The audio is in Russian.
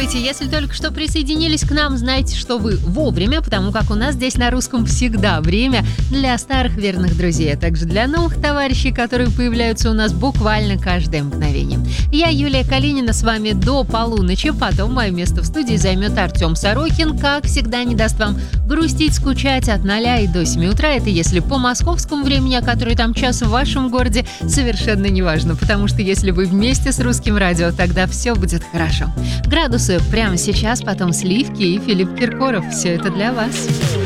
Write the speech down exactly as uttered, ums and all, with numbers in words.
Здравствуйте! Если только что присоединились к нам, знайте, что вы вовремя, потому как у нас здесь на русском всегда время для старых верных друзей, а также для новых товарищей, которые появляются у нас буквально каждое мгновение. Я, Юлия Калинина, с вами до полуночи, потом мое место в студии займет Артем Сорокин. Как всегда, не даст вам грустить, скучать от ноля и до семи утра. Это если по московскому времени, а который там час в вашем городе, совершенно не важно, потому что если вы вместе с русским радио, тогда все будет хорошо. Градусы прямо сейчас, потом сливки и Филипп Киркоров. Все это для вас.